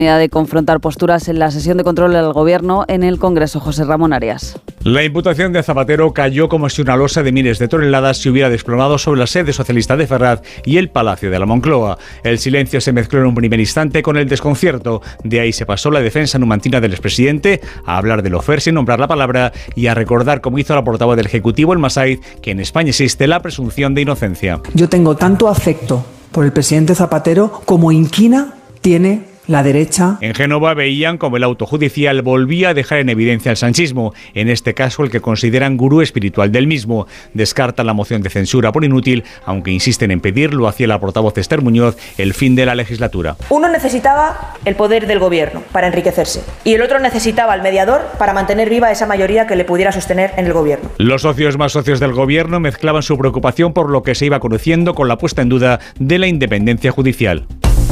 de confrontar posturas en la sesión de control del Gobierno en el Congreso. José Ramón Arias. La imputación de Zapatero cayó como si una losa de miles de toneladas se hubiera desplomado sobre la sede socialista de Ferraz y el Palacio de la Moncloa. El silencio se mezcló en un primer instante con el desconcierto. De ahí se pasó la defensa numantina del expresidente a hablar del lofer sin nombrar la palabra y a recordar, como hizo la portavoz del Ejecutivo, el Massaid, que en España existe la presunción de inocencia. Yo tengo tanto afecto por el presidente Zapatero como inquina tiene la derecha. En Génova veían como el auto judicial volvía a dejar en evidencia el sanchismo, en este caso el que consideran gurú espiritual del mismo. Descartan la moción de censura por inútil, aunque insisten en pedirlo, hacia la portavoz Esther Muñoz, el fin de la legislatura. Uno necesitaba el poder del gobierno para enriquecerse y el otro necesitaba al mediador para mantener viva esa mayoría que le pudiera sostener en el gobierno. Los socios más socios del gobierno mezclaban su preocupación por lo que se iba conociendo con la puesta en duda de la independencia judicial.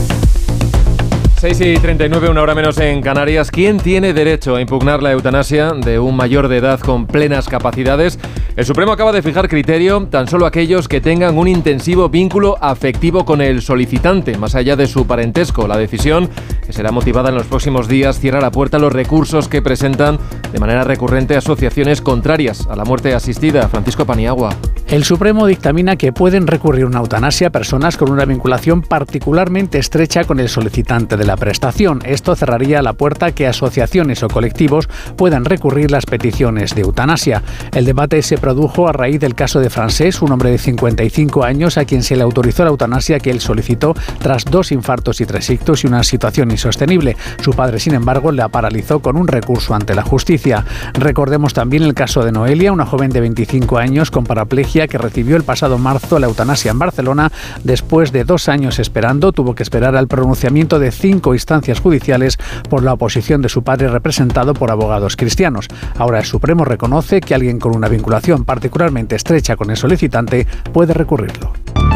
6:39, una hora menos en Canarias. ¿Quién tiene derecho a impugnar la eutanasia de un mayor de edad con plenas capacidades? El Supremo acaba de fijar criterio: tan solo aquellos que tengan un intensivo vínculo afectivo con el solicitante, más allá de su parentesco. La decisión, que será motivada en los próximos días, cierra la puerta a los recursos que presentan de manera recurrente asociaciones contrarias a la muerte asistida. Francisco Paniagua. El Supremo dictamina que pueden recurrir una eutanasia personas con una vinculación particularmente estrecha con el solicitante de la prestación. Esto cerraría la puerta a que asociaciones o colectivos puedan recurrir las peticiones de eutanasia. El debate se produjo a raíz del caso de Francés, un hombre de 55 años a quien se le autorizó la eutanasia que él solicitó tras 2 infartos y 3 ictus y una situación insostenible. Su padre, sin embargo, la paralizó con un recurso ante la justicia. Recordemos también el caso de Noelia, una joven de 25 años con paraplegia que recibió el pasado marzo la eutanasia en Barcelona. Después de 2 años esperando, tuvo que esperar al pronunciamiento de 5 instancias judiciales por la oposición de su padre, representado por abogados cristianos. Ahora el Supremo reconoce que alguien con una vinculación particularmente estrecha con el solicitante puede recurrirlo.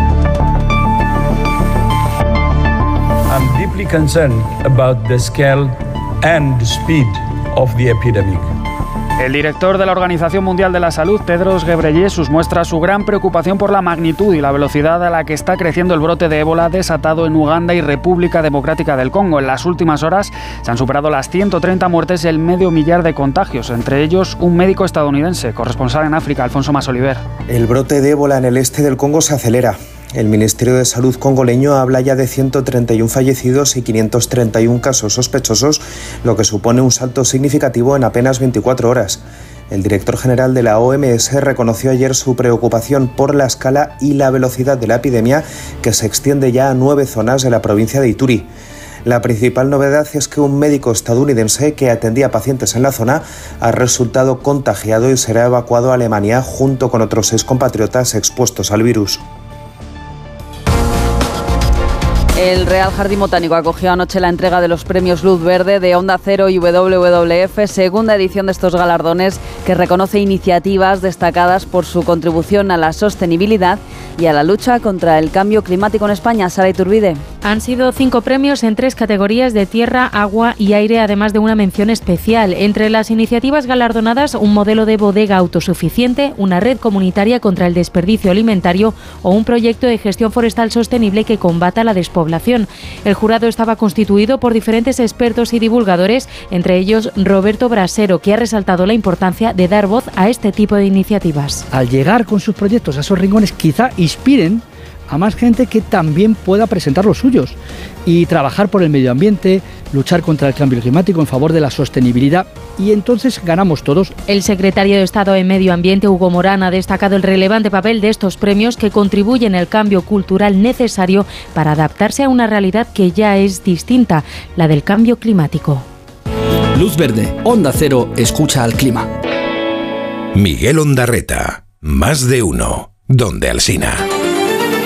I'm deeply concerned about the scale and speed of the epidemic. El director de la Organización Mundial de la Salud, Tedros Ghebreyesus, muestra su gran preocupación por la magnitud y la velocidad a la que está creciendo el brote de ébola desatado en Uganda y República Democrática del Congo. En las últimas horas se han superado las 130 muertes y el 500.000 de contagios, entre ellos un médico estadounidense. Corresponsal en África, Alfonso Masoliver. El brote de ébola en el este del Congo se acelera. El Ministerio de Salud congoleño habla ya de 131 fallecidos y 531 casos sospechosos, lo que supone un salto significativo en apenas 24 horas. El director general de la OMS reconoció ayer su preocupación por la escala y la velocidad de la epidemia, que se extiende ya a 9 zonas de la provincia de Ituri. La principal novedad es que un médico estadounidense que atendía pacientes en la zona ha resultado contagiado y será evacuado a Alemania junto con otros 6 compatriotas expuestos al virus. El Real Jardín Botánico acogió anoche la entrega de los premios Luz Verde de Onda Cero y WWF, segunda edición de estos galardones que reconoce iniciativas destacadas por su contribución a la sostenibilidad y a la lucha contra el cambio climático en España. Sara Iturbide. Han sido 5 premios en 3 categorías de tierra, agua y aire, además de una mención especial. Entre las iniciativas galardonadas, un modelo de bodega autosuficiente, una red comunitaria contra el desperdicio alimentario o un proyecto de gestión forestal sostenible que combata la despoblación. El jurado estaba constituido por diferentes expertos y divulgadores, entre ellos Roberto Brasero, que ha resaltado la importancia de dar voz a este tipo de iniciativas. Al llegar con sus proyectos a esos rincones, quizá inspiren a más gente que también pueda presentar los suyos y trabajar por el medio ambiente, luchar contra el cambio climático en favor de la sostenibilidad, y entonces ganamos todos. El secretario de Estado en Medio Ambiente, Hugo Morán, ha destacado el relevante papel de estos premios que contribuyen al cambio cultural necesario para adaptarse a una realidad que ya es distinta, la del cambio climático. Luz Verde, Onda Cero, escucha al clima. Miguel Ondarreta, más de uno, donde Alsina.